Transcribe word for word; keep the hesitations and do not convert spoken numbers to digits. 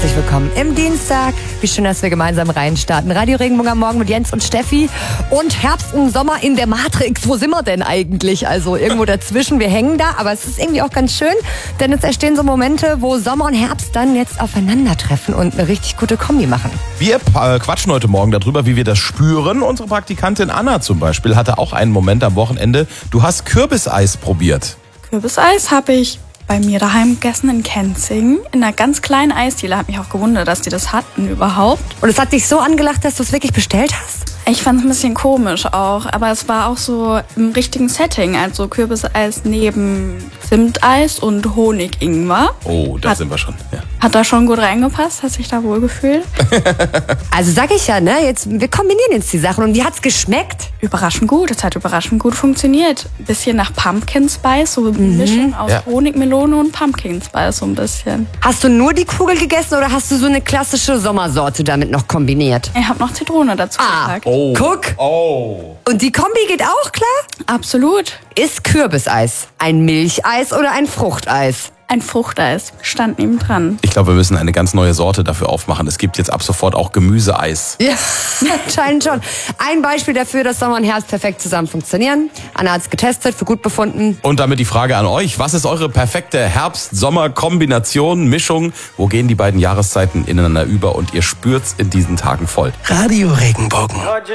herzlich willkommen im Dienstag. Wie schön, dass wir gemeinsam reinstarten. Radio Regenbogen am Morgen mit Jens und Steffi. Und Herbst und Sommer in der Matrix. Wo sind wir denn eigentlich? Also irgendwo dazwischen. Wir hängen da, aber es ist irgendwie auch ganz schön, denn es entstehen so Momente, wo Sommer und Herbst dann jetzt aufeinandertreffen und eine richtig gute Kombi machen. Wir äh, quatschen heute Morgen darüber, wie wir das spüren. Unsere Praktikantin Anna zum Beispiel hatte auch einen Moment am Wochenende. Du hast Kürbiseis probiert. Kürbiseis habe ich bei mir daheim gegessen in Kenzing, in einer ganz kleinen Eisdiele. Hat mich auch gewundert, dass die das hatten überhaupt. Und es hat dich so angelacht, dass du es wirklich bestellt hast? Ich fand es ein bisschen komisch auch, aber es war auch so im richtigen Setting. Also Kürbiseis neben Zimteis und Honig-Ingwer. Oh, da hat, sind wir schon. Ja. Hat da schon gut reingepasst? Hat sich da wohl gefühlt? Also sag ich ja, ne? Jetzt, wir kombinieren jetzt die Sachen. Und wie hat's geschmeckt? Überraschend gut. Es hat überraschend gut funktioniert. Ein bisschen nach Pumpkin Spice, so eine Mhm. Mischung aus Ja. Honig, Melone und Pumpkin Spice so ein bisschen. Hast du nur die Kugel gegessen oder hast du so eine klassische Sommersorte damit noch kombiniert? Ich habe noch Zitrone dazu Ah. gepackt. Oh. Guck. Oh. Und die Kombi geht auch klar? Absolut. Ist Kürbiseis ein Milcheis oder ein Fruchteis? Ein Fruchteis stand neben dran. Ich glaube, wir müssen eine ganz neue Sorte dafür aufmachen. Es gibt jetzt ab sofort auch Gemüseeis. Ja, anscheinend schon. Ein Beispiel dafür, dass Sommer und Herbst perfekt zusammen funktionieren. Anna hat es getestet, für gut befunden. Und damit die Frage an euch. Was ist eure perfekte Herbst-Sommer-Kombination, Mischung? Wo gehen die beiden Jahreszeiten ineinander über und ihr spürt's in diesen Tagen voll? Radio Regenbogen.